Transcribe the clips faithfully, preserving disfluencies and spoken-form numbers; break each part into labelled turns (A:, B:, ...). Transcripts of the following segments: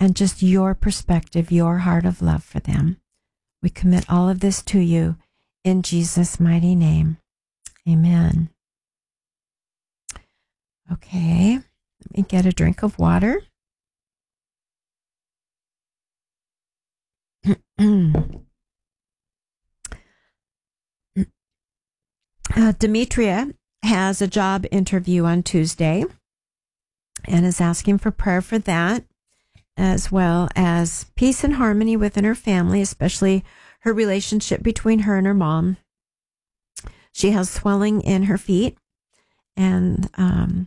A: and just your perspective, your heart of love for them. We commit all of this to you in Jesus' mighty name. Amen. Okay, let me get a drink of water. uh, Demetria has a job interview on Tuesday and is asking for prayer for that, as well as peace and harmony within her family, especially her relationship between her and her mom. She has swelling in her feet and um,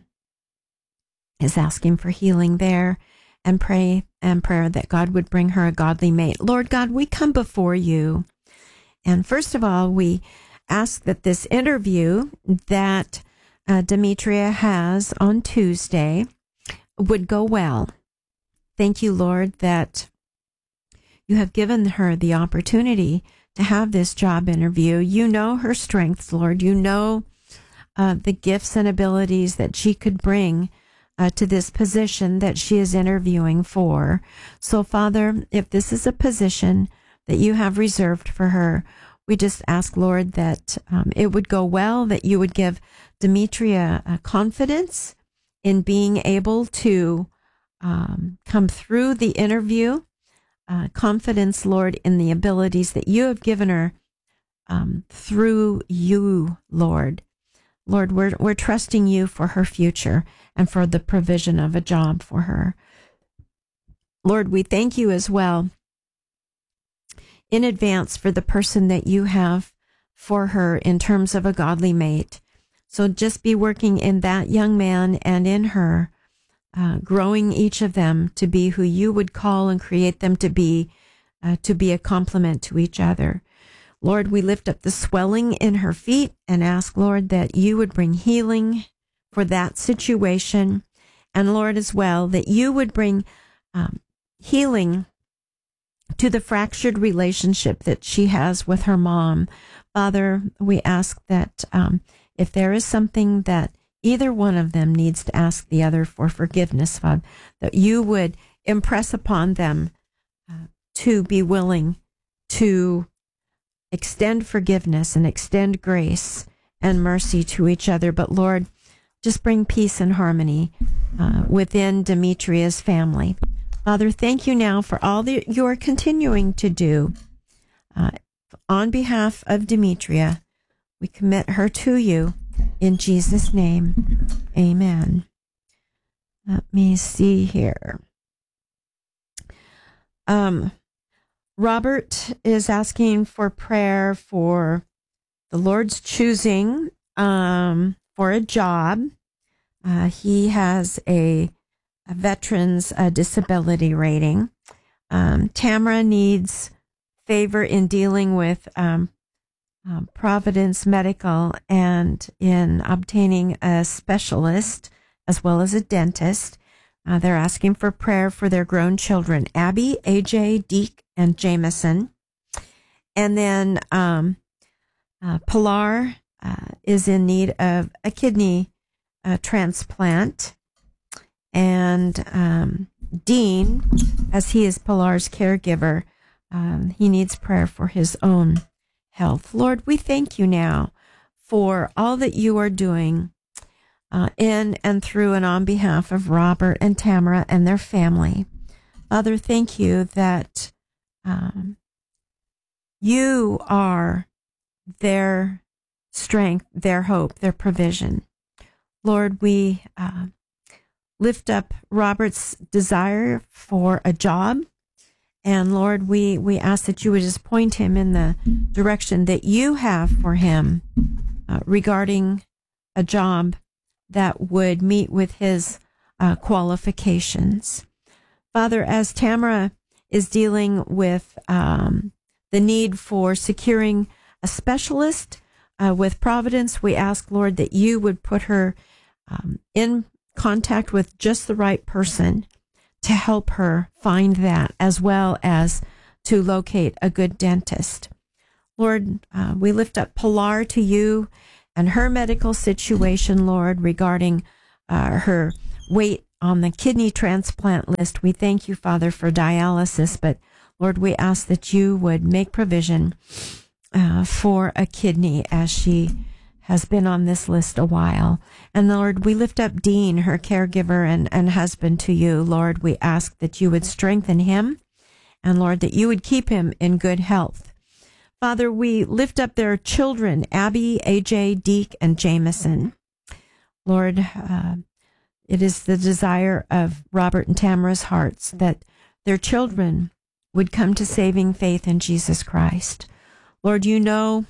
A: is asking for healing there, and pray and prayer that God would bring her a godly mate. Lord God, we come before you. And first of all, we ask that this interview that uh, Demetria has on Tuesday would go well. Thank you, Lord, that you have given her the opportunity to have this job interview. You know her strengths, Lord. You know uh, the gifts and abilities that she could bring Uh, to this position that she is interviewing for. So, Father, if this is a position that you have reserved for her, we just ask, Lord, that um, it would go well, that you would give Demetria uh, confidence in being able to um, come through the interview, uh, confidence, Lord, in the abilities that you have given her um, through you, Lord. Lord, we're we're trusting you for her future and for the provision of a job for her. Lord, we thank you as well in advance for the person that you have for her in terms of a godly mate. So just be working in that young man and in her, uh, growing each of them to be who you would call and create them to be, uh, to be a complement to each other. Lord, we lift up the swelling in her feet and ask, Lord, that you would bring healing for that situation. And Lord, as well, that you would bring um, healing to the fractured relationship that she has with her mom. Father, we ask that um, if there is something that either one of them needs to ask the other for forgiveness, Father, that you would impress upon them uh, to be willing to extend forgiveness and extend grace and mercy to each other. But Lord, just bring peace and harmony uh, within Demetria's family. Father, thank you now for all that you are continuing to do. Uh, on behalf of Demetria, we commit her to you in Jesus' name. Amen. Let me see here. Um, Robert is asking for prayer for the Lord's choosing um, for a job. Uh, he has a, a veteran's uh, disability rating. Um, Tamara needs favor in dealing with um, um, Providence Medical and in obtaining a specialist as well as a dentist. Uh, they're asking for prayer for their grown children, Abby, A J, Deke, and Jameson. And then um, uh, Pilar uh, is in need of a kidney uh, transplant. And um, Dean, as he is Pilar's caregiver, um, he needs prayer for his own health. Lord, we thank you now for all that you are doing Uh, in and through and on behalf of Robert and Tamara and their family. Father, thank you that um, you are their strength, their hope, their provision. Lord, we uh, lift up Robert's desire for a job. And Lord, we, we ask that you would just point him in the direction that you have for him uh, regarding a job that would meet with his uh, qualifications. Father, as Tamara is dealing with um, the need for securing a specialist uh, with Providence, we ask, Lord, that you would put her um, in contact with just the right person to help her find that, as well as to locate a good dentist. Lord, uh, we lift up Pilar to you and her medical situation, Lord, regarding uh, her weight on the kidney transplant list. We thank you, Father, for dialysis, but Lord, we ask that you would make provision uh, for a kidney as she has been on this list a while. And Lord, we lift up Dean, her caregiver and, and husband, to you. Lord, we ask that you would strengthen him, and Lord, that you would keep him in good health. Father, we lift up their children, Abby, A J, Deke, and Jameson. Lord, uh, it is the desire of Robert and Tamara's hearts that their children would come to saving faith in Jesus Christ. Lord, you know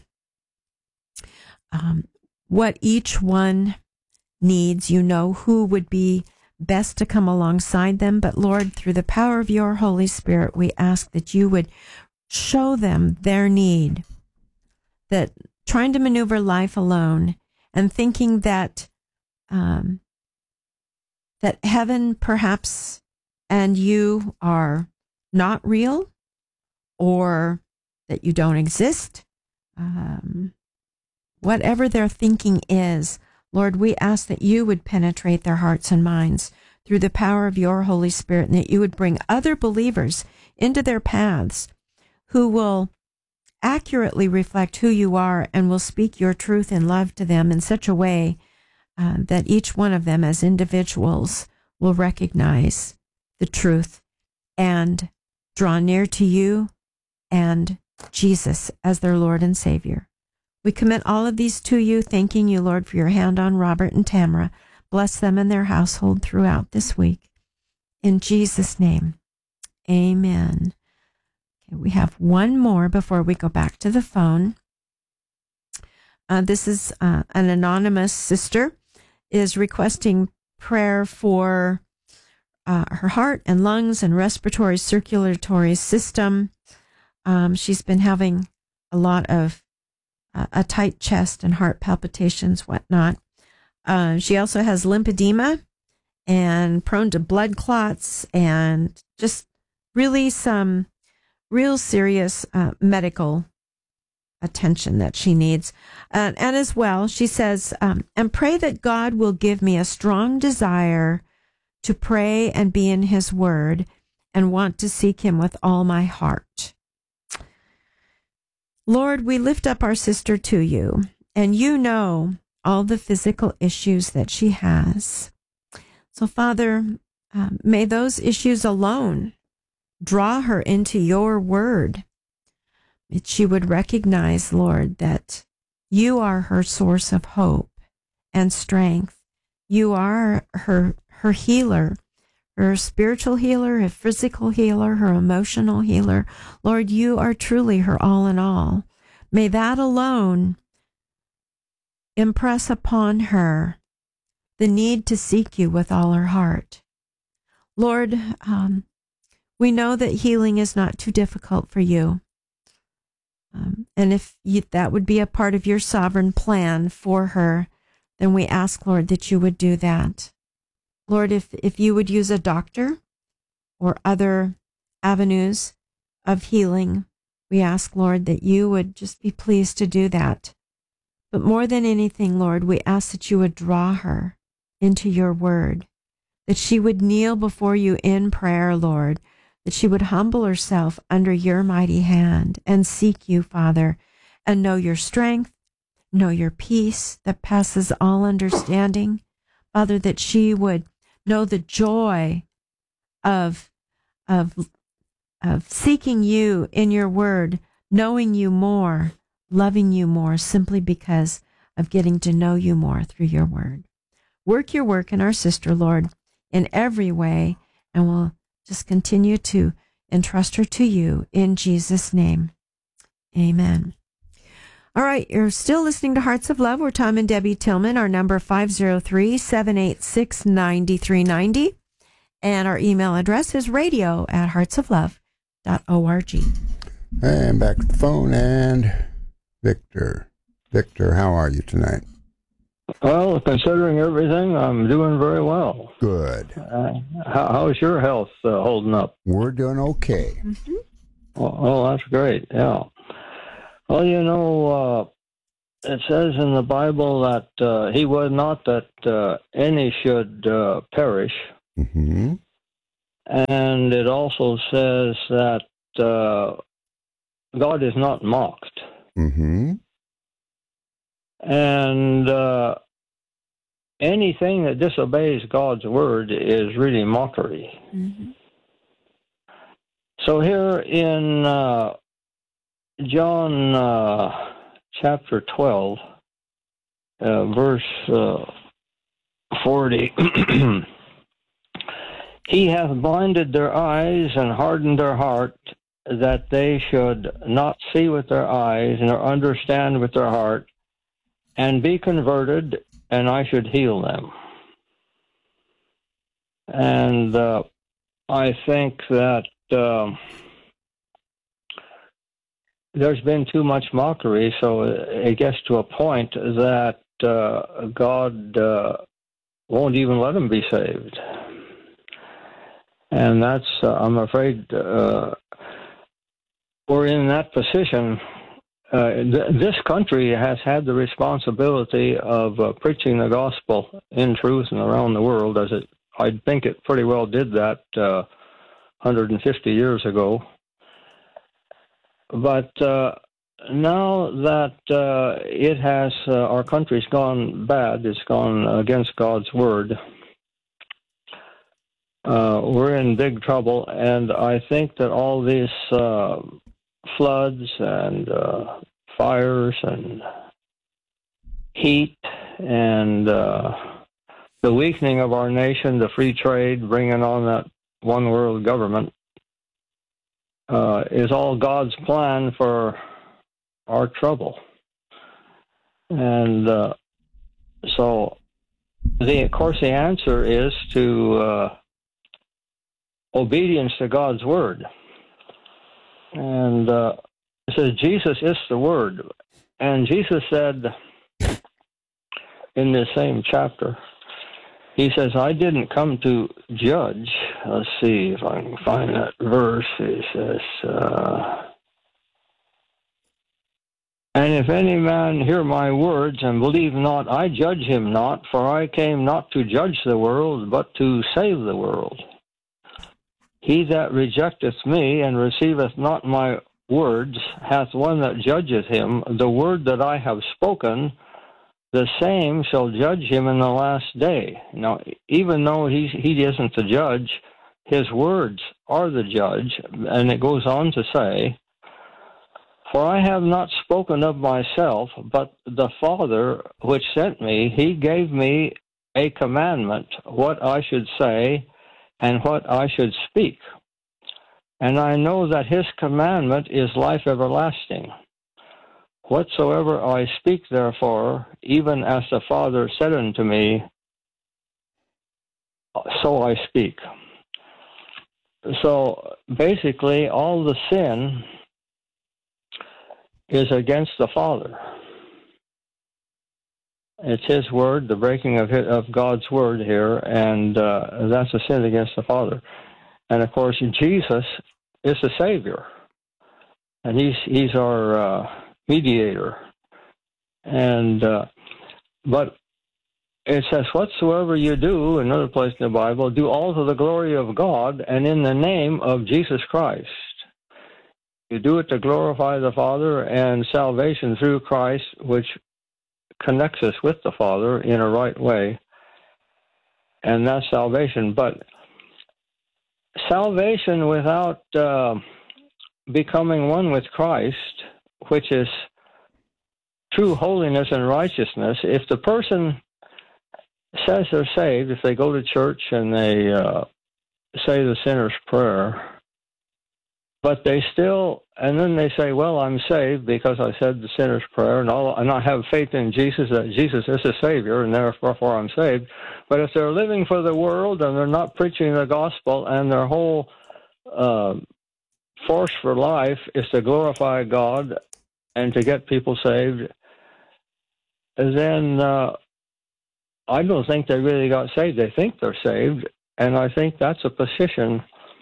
A: um, what each one needs. You know who would be best to come alongside them. But Lord, through the power of your Holy Spirit, we ask that you would show them their need, that trying to maneuver life alone and thinking that um, that heaven perhaps and you are not real, or that you don't exist, um, whatever their thinking is, Lord, we ask that you would penetrate their hearts and minds through the power of your Holy Spirit, and that you would bring other believers into their paths who will accurately reflect who you are and will speak your truth in love to them in such a way uh, that each one of them as individuals will recognize the truth and draw near to you and Jesus as their Lord and Savior. We commit all of these to you, thanking you, Lord, for your hand on Robert and Tamara. Bless them and their household throughout this week. In Jesus' name, amen. Okay, we have one more before we go back to the phone. Uh, this is uh, an anonymous sister is requesting prayer for uh, her heart and lungs and respiratory circulatory system. Um, she's been having a lot of uh, a tight chest and heart palpitations, whatnot. Uh, she also has lymphedema and prone to blood clots and just really some real serious uh, medical attention that she needs. Uh, and as well, she says, um, and pray that God will give me a strong desire to pray and be in his word and want to seek him with all my heart. Lord, we lift up our sister to you, and you know all the physical issues that she has. So, Father, um, may those issues alone draw her into your word. That she would recognize, Lord, that you are her source of hope and strength. You are her her healer, her spiritual healer, her physical healer, her emotional healer. Lord, you are truly her all in all. May that alone impress upon her the need to seek you with all her heart. Lord, um, we know that healing is not too difficult for you. Um, and if you, that would be a part of your sovereign plan for her, then we ask, Lord, that you would do that. Lord, if, if you would use a doctor or other avenues of healing, we ask, Lord, that you would just be pleased to do that. But more than anything, Lord, we ask that you would draw her into your word, that she would kneel before you in prayer, Lord, that she would humble herself under your mighty hand and seek you, Father, and know your strength, know your peace that passes all understanding. Father, that she would know the joy of, of, of seeking you in your word, knowing you more, loving you more, simply because of getting to know you more through your word. Work your work in our sister, Lord, in every way, and we'll just continue to entrust her to you in Jesus' name. Amen. All right, you're still listening to Hearts of Love. We're Tom and Debbie Tillman. Our number five oh three, seven eight six, nine three nine oh. And our email address is radio at heartsoflove dot org.
B: And back to the phone, and Victor. Victor, how are you tonight?
C: Well, considering everything, I'm doing very well.
B: Good.
C: Uh, how, how's your health uh, holding up?
B: We're doing okay.
A: Mm-hmm.
C: Well, oh, that's great, yeah. Well, you know, uh, it says in the Bible that uh, he would not that uh, any should uh, perish,
B: Mm-hmm.
C: And it also says that uh, God is not mocked.
B: Mm-hmm.
C: And uh, anything that disobeys God's word is really mockery.
A: Mm-hmm.
C: So here in uh, John uh, chapter twelve, uh, verse uh, forty, He hath blinded their eyes and hardened their heart, that they should not see with their eyes, nor understand with their heart, and be converted, and I should heal them. And uh, I think that uh, there's been too much mockery, so it gets to a point that uh, God uh, won't even let them be saved. And that's, uh, I'm afraid, uh, we're in that position. Uh, th- this country has had the responsibility of uh, preaching the gospel in truth and around the world, as it, I think it pretty well did that uh, one hundred fifty years ago. But uh, now that uh, it has, uh, our country's gone bad, it's gone against God's word, uh, we're in big trouble. And I think that all these uh, floods and uh, fires and heat and uh, the weakening of our nation, the free trade, bringing on that one world government, uh, is all God's plan for our trouble. And uh, so, the, of course, the answer is to uh, obedience to God's word. And uh, it says Jesus is the word. And Jesus said in this same chapter, he says, I didn't come to judge. Let's see if I can find that verse. He says, uh, and if any man hear my words and believe not, I judge him not, for I came not to judge the world, but to save the world. He that rejecteth me and receiveth not my words hath one that judgeth him. The word that I have spoken, the same shall judge him in the last day. Now, even though he, he isn't the judge, his words are the judge. And it goes on to say, for I have not spoken of myself, but the Father which sent me, he gave me a commandment, what I should say and what I should speak. And I know that his commandment is life everlasting. Whatsoever I speak, therefore, even as the Father said unto me, so I speak. So basically, all the sin is against the Father. It's his word, the breaking of his, of God's word here, and uh, that's a sin against the Father. And of course, Jesus is the Savior, and he's he's our uh, mediator. And uh, but it says, whatsoever you do, another place in the Bible, do all to the glory of God and in the name of Jesus Christ. You do it to glorify the Father, and salvation through Christ, which connects us with the Father in a right way, and that's salvation. But salvation without uh, becoming one with Christ, which is true holiness and righteousness, if the person says they're saved, if they go to church and they uh, say the sinner's prayer, but they still, and then they say, well, I'm saved because I said the sinner's prayer, and, all, and I have faith in Jesus, that Jesus is a Savior, and therefore I'm saved. But if they're living for the world and they're not preaching the gospel, and their whole uh, force for life is to glorify God and to get people saved, then uh, I don't think they really got saved. They think they're saved, and I think that's a position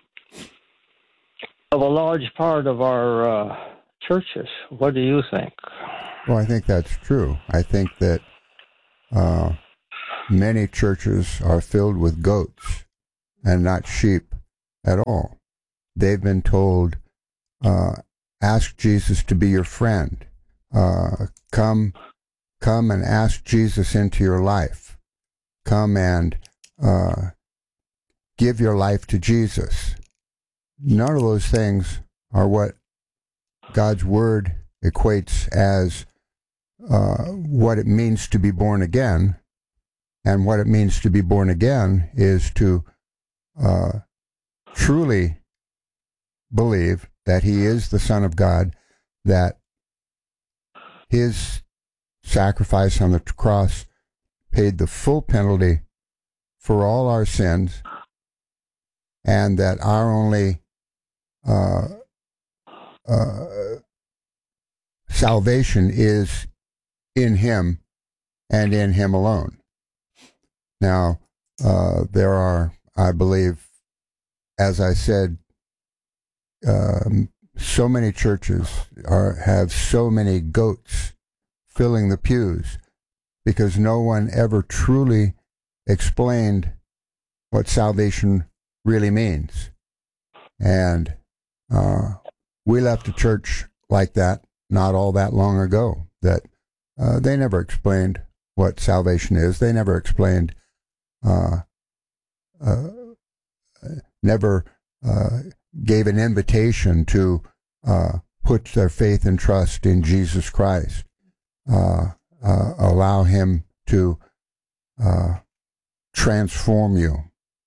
C: of a large part of our uh, churches. What do you think?
B: Well, I think that's true. I think that uh, many churches are filled with goats and not sheep at all. They've been told, uh, ask Jesus to be your friend. Uh, come, come and ask Jesus into your life. Come and uh, give your life to Jesus. None of those things are what God's Word equates as uh, what it means to be born again. And what it means to be born again is to uh, truly believe that he is the Son of God, that his sacrifice on the cross paid the full penalty for all our sins, and that our only uh, uh, salvation is in him and in him alone. Now, uh, there are, I believe, as I said, um, so many churches are have so many goats filling the pews because no one ever truly explained what salvation really means. And uh, we left a church like that not all that long ago, that uh, they never explained what salvation is. They never explained, uh, uh, never uh, gave an invitation to uh, put their faith and trust in Jesus Christ, uh, uh, allow him to uh, transform you.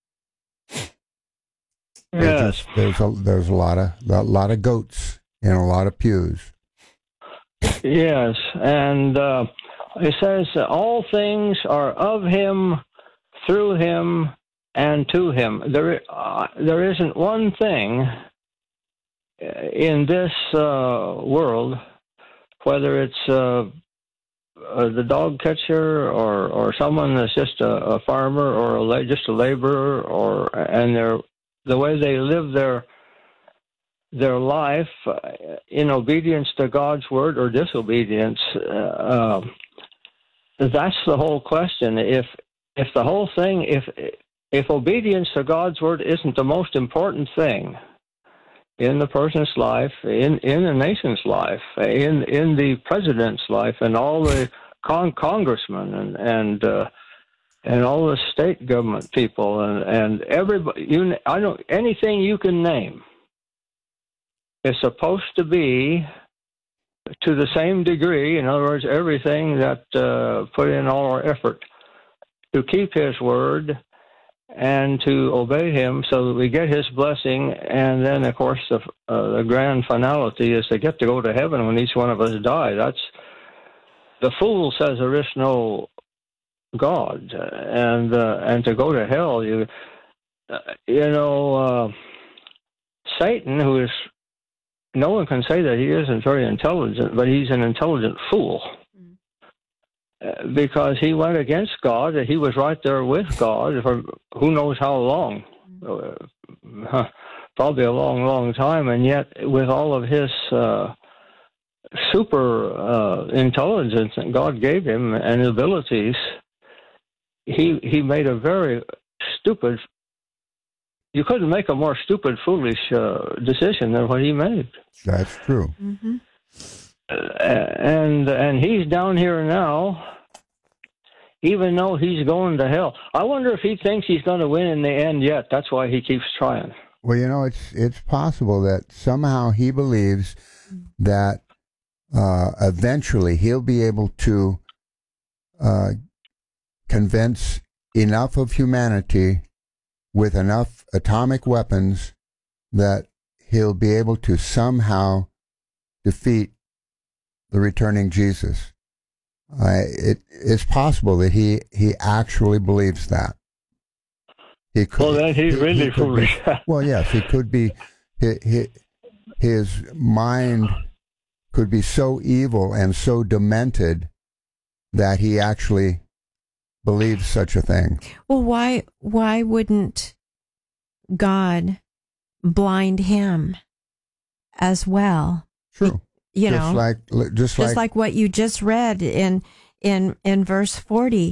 B: There's,
C: Yes.
B: just, there's a there's a lot of a lot of goats in a lot of pews.
C: Yes, and uh, it says that all things are of him, through him, and to him. There, uh, there isn't one thing in this uh, world, whether it's uh, uh, the dog catcher or, or someone that's just a, a farmer or a la- just a laborer, or and they're the way they live their their life uh, in obedience to God's word or disobedience. Uh, that's the whole question. If if the whole thing, if if obedience to God's word isn't the most important thing in the person's life, in in the nation's life, in in the president's life, and all the con- congressmen and and uh, and all the state government people and and everybody, you I don't anything you can name is supposed to be to the same degree. In other words, everything that uh, put in all our effort to keep his word and to obey him so that we get his blessing. And then, of course, the, uh, the grand finality is to get to go to heaven when each one of us die. That's the fool says there is no God, and uh, and to go to hell, you uh, you know, uh, Satan, who is, no one can say that he isn't very intelligent, but he's an intelligent fool. Uh, because he went against God. He was right there with God for who knows how long, uh, probably a long, long time, and yet with all of his uh, super uh, intelligence that God gave him and abilities, he he made a very stupid, you couldn't make a more stupid, foolish uh, decision than what he made.
B: That's true.
A: Mm-hmm.
C: And and he's down here now, even though he's going to hell. I wonder if he thinks he's going to win in the end yet. That's why he keeps trying.
B: Well, you know, it's it's possible that somehow he believes that uh, eventually he'll be able to uh, convince enough of humanity with enough atomic weapons that he'll be able to somehow defeat the returning Jesus. Uh, it it's possible that he, he actually believes that. He could,
C: well, then he's
B: he,
C: really
B: he
C: foolish.
B: Be, well, yes, he could be. His, his mind could be so evil and so demented that he actually believes such a thing.
A: Well, why why wouldn't God blind him as well?
B: True.
A: You
B: just
A: know,
B: like just,
A: just
B: like,
A: like what you just read in in in verse forty,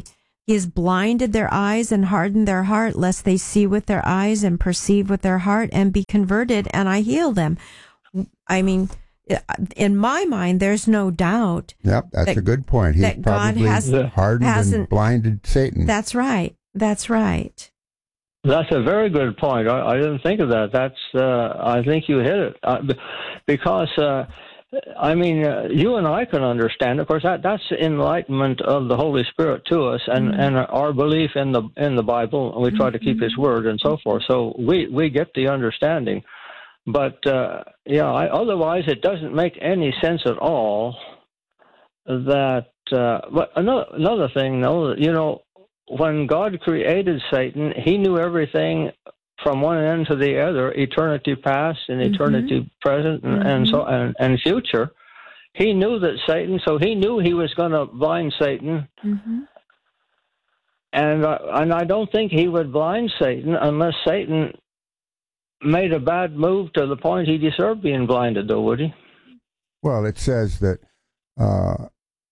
A: He has blinded their eyes and hardened their heart, lest they see with their eyes and perceive with their heart and be converted, and I heal them. I mean, in my mind, there's no doubt.
B: Yep, that's
A: that,
B: a good point. He's
A: that God
B: probably
A: has,
B: hardened and blinded Satan.
A: That's right. That's right.
C: That's a very good point. I, I didn't think of that. That's uh, I think you hit it uh, because uh, I mean uh, you and I can understand. Of course, that that's enlightenment of the Holy Spirit to us, and, mm-hmm. and our belief in the in the Bible. And we try to keep His word and so forth. So we we get the understanding. But uh, yeah, I, otherwise it doesn't make any sense at all. That uh, but another another thing, though, you know. When God created Satan, He knew everything from one end to the other, eternity past and eternity mm-hmm. present and, mm-hmm. and so and, and future. He knew that Satan, so He knew He was going to blind Satan. Mm-hmm. And, uh, and I don't think He would blind Satan unless Satan made a bad move to the point he deserved being blinded, though, would he?
B: Well, it says that uh,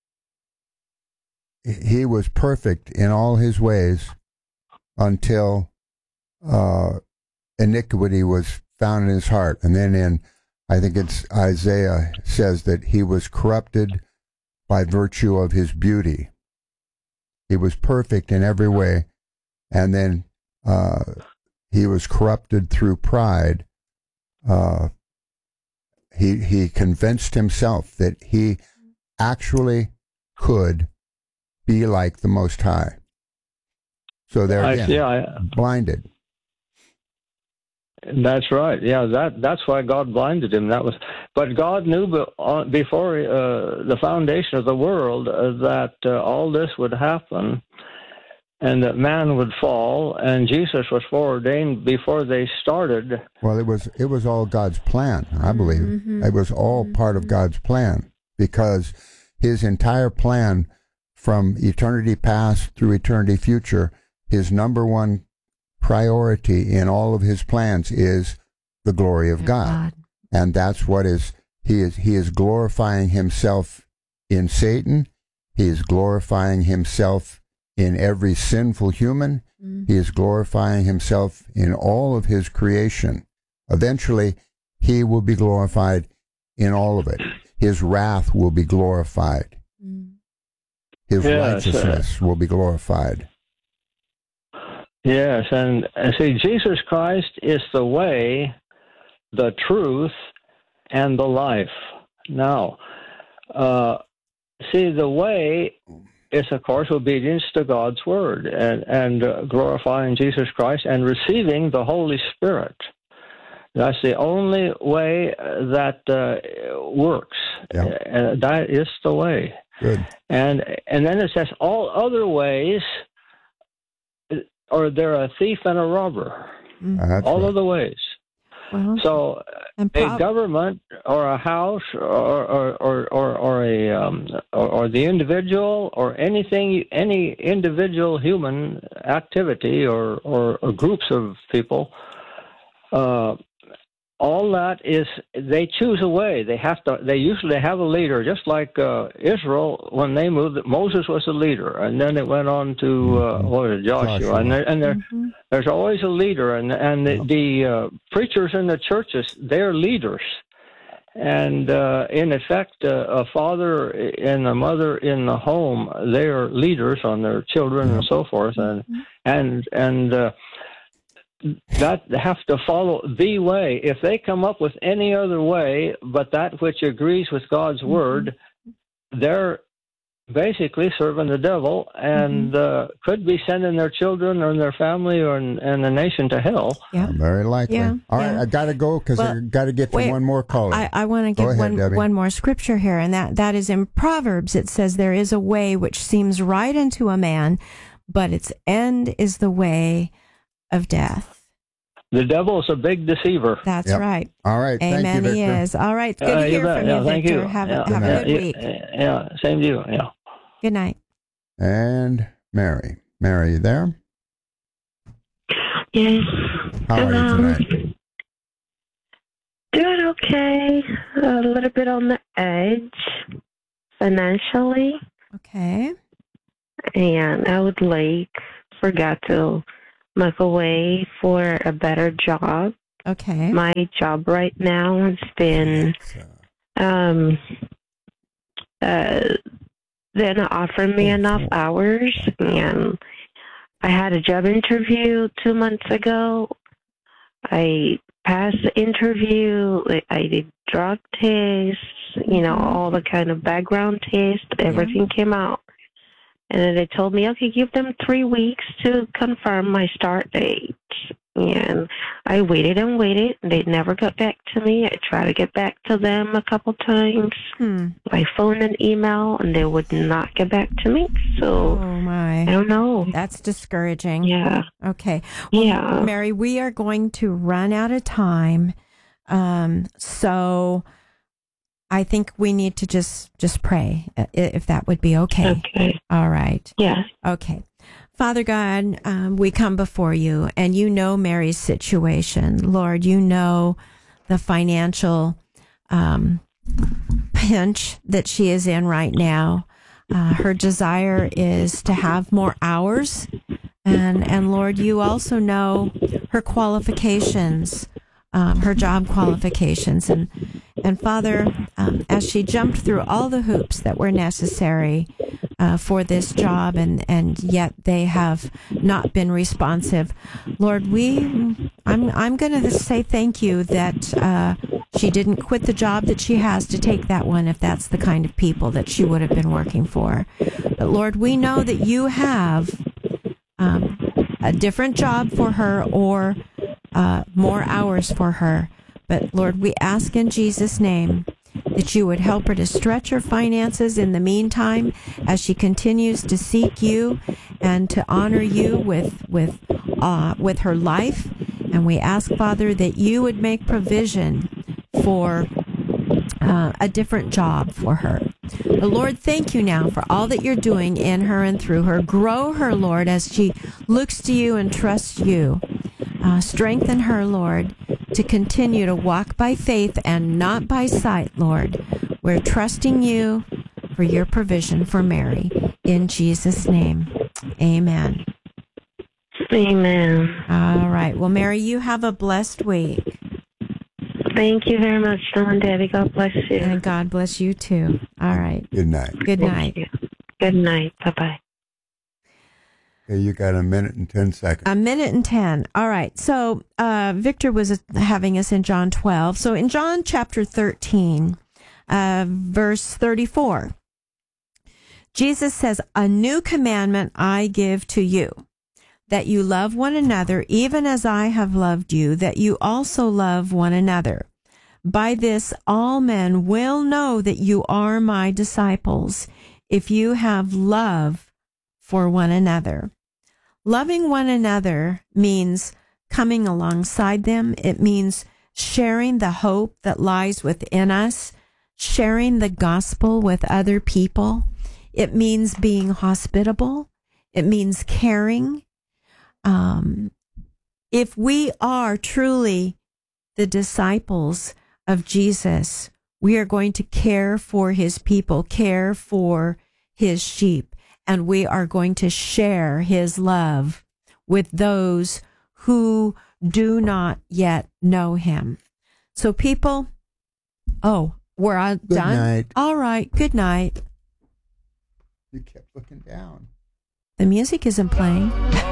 B: He was perfect in all His ways until uh, iniquity was found in His heart. And then in, I think it's Isaiah says that He was corrupted by virtue of His beauty. He was perfect in every way. And then uh, He was corrupted through pride. Uh, he, he convinced himself that he actually could be like the Most High. So there again,
C: yeah, I,
B: blinded.
C: That's right. Yeah, that that's why God blinded him. That was, but God knew before uh, the foundation of the world uh, that uh, all this would happen, and that man would fall, and Jesus was foreordained before they started.
B: Well, it was it was all God's plan, I believe. Mm-hmm. It was all mm-hmm. part of God's plan, because His entire plan, from eternity past through eternity future, His number one priority in all of His plans is the glory of God. God. And that's what is, he is, he is glorifying Himself in Satan. He is glorifying Himself in every sinful human. Mm-hmm. He is glorifying Himself in all of His creation. Eventually, He will be glorified in all of it. His wrath will be glorified. Mm-hmm. His yes, righteousness uh, will be glorified.
C: Yes, and, and see, Jesus Christ is the way, the truth, and the life. Now, uh, see, the way is, of course, obedience to God's word and, and uh, glorifying Jesus Christ and receiving the Holy Spirit. That's the only way that uh, works. Yeah. Uh, that is the way.
B: Good.
C: And and then it says all other ways, or they're a thief and a robber.
B: Mm-hmm.
C: All
B: right.
C: other ways.
A: Well,
C: so prob- a government or a house or or or or, or a um, or, or the individual or anything, any individual human activity or or, or groups of people. Uh, All that is, they choose a way. They have to. They usually have a leader, just like uh, Israel when they moved. Moses was a leader, and then it went on to uh, what was it, Joshua, Joshua. and, there, and there, mm-hmm. there's always a leader, and and the, the uh, preachers in the churches, they're leaders, and uh, in effect, uh, a father and a mother in the home, they are leaders on their children mm-hmm. and so forth, and mm-hmm. and and. Uh, that have to follow the way. If they come up with any other way but that which agrees with God's mm-hmm. word, they're basically serving the devil and mm-hmm. uh, could be sending their children or their family or and the nation to hell.
A: Yeah.
B: Very likely.
A: Yeah.
B: All
A: yeah.
B: right, I got to go because well, I got to get to wait, one more caller.
A: I, I want to give
B: ahead,
A: one, one more scripture here, and that, that is in Proverbs. It says, there is a way which seems right unto a man, but its end is the way of death.
C: The devil is a big deceiver.
A: That's
B: yep.
A: right.
B: All right.
A: Amen.
B: Thank you,
A: he
B: Victor.
A: is. All right. Good
C: uh,
A: to hear
C: bet.
A: from
C: yeah,
A: you,
C: thank
A: Victor.
C: You.
A: Have,
C: yeah.
A: a, have a good week.
C: Yeah. Same to you. Yeah.
A: Good night.
B: And Mary. Mary, you there?
D: Yes.
B: How
D: Hello.
B: are you tonight?
D: Doing okay. A little bit on the edge financially.
A: Okay.
D: and I would like for God to make a way for a better job.
A: Okay.
D: My job right now has been, um, uh, they're not offering me enough hours, and I had a job interview two months ago. I passed the interview. I did drug tests, you know, all the kind of background tests. Everything yeah. came out. And then they told me, okay, give them three weeks to confirm my start date. And I waited and waited. And they never got back to me. I tried to get back to them a couple times hmm. by phone and email, and they would not get back to me. So,
A: oh my.
D: I don't know.
A: That's discouraging.
D: Yeah.
A: Okay. Well,
D: yeah.
A: Mary, we are going to run out of time. Um, so I think we need to just, just pray, if that would be okay.
D: Okay.
A: All right.
D: Yeah.
A: Okay. Father God, um, we come before you, and you know Mary's situation. Lord, you know the financial um, pinch that she is in right now. Uh, her desire is to have more hours. And, and Lord, you also know her qualifications, um, her job qualifications. And, and Father, um, as she jumped through all the hoops that were necessary uh, for this job, and, and yet they have not been responsive, Lord, we, I'm, I'm going to say thank you that uh, she didn't quit the job that she has to take that one, if that's the kind of people that she would have been working for. But Lord, we know that you have um, a different job for her, or uh, more hours for her. But Lord, we ask in Jesus' name that you would help her to stretch her finances in the meantime, as she continues to seek you and to honor you with with uh, with her life. And we ask, Father, that you would make provision for uh, a different job for her. But Lord, thank you now for all that you're doing in her and through her. Grow her, Lord, as she looks to you and trusts you. Uh, strengthen her, Lord, to continue to walk by faith and not by sight, Lord. We're trusting you for your provision for Mary. In Jesus' name, amen.
D: Amen.
A: All right. Well, Mary, you have a blessed week.
D: Thank you very much, Tom and Debbie. God bless you.
A: And God bless you, too. All right.
B: Good night.
A: Good
D: Thank
A: night.
D: you. Good night. Bye-bye.
B: Okay, you got a minute and ten seconds.
A: A minute and ten. All right. So uh, Victor was having us in John twelve. So in John chapter thirteen, uh, verse thirty-four, Jesus says, "A new commandment I give to you, that you love one another, even as I have loved you, that you also love one another. By this all men will know that you are my disciples, if you have love for one another." Loving one another means coming alongside them. It means sharing the hope that lies within us, sharing the gospel with other people. It means being hospitable. It means caring. Um, if we are truly the disciples of Jesus, we are going to care for his people, care for his sheep. And we are going to share his love with those who do not yet know him. So people, oh, we're all
B: Good
A: done?
B: night.
A: All right, good night.
B: You kept looking down.
A: The music isn't playing.